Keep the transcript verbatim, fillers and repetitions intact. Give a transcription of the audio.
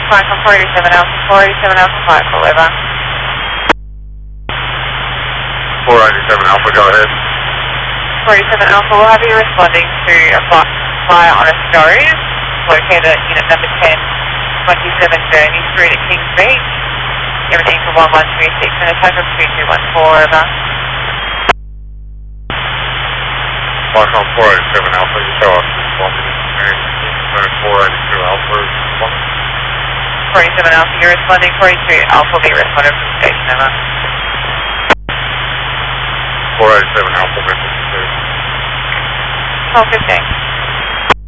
Flight on four eighty-seven Alpha, four eighty-seven Alpha five, call over. four eighty-seven Alpha, go ahead. four eighty-seven Alpha, we'll have you responding to a fire on a stove, located at unit number ten twenty-seven Journey Street at Kings Beach. Everything for one one three six and a type of two two one four, over. Flight on four eighty-seven Alpha, you show us responding to four eighty-two Alpha, responding. four eighty-seven Alpha, you're responding, four eighty-two Alpha will be responded from station, over. four eighty-seven Alpha, message two. twelve fifteen.